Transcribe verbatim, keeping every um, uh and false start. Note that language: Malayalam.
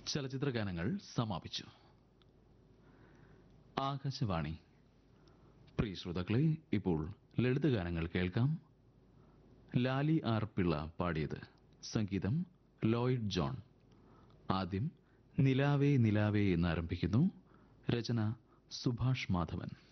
ചലച്ചിത്ര ഗാനങ്ങൾ സമാപിച്ചു. ആകാശവാണി. പ്രിയ ശ്രോതാക്കളെ, ഇപ്പോൾ ലളിതഗാനങ്ങൾ കേൾക്കാം. ലാലി ആർ പിള്ള പാടിയത്. സംഗീതം ലോയിഡ് ജോൺ. ആദ്യം നിലാവേ നിലാവേ എന്നാരംഭിക്കുന്നു. രചന സുഭാഷ് മാധവൻ.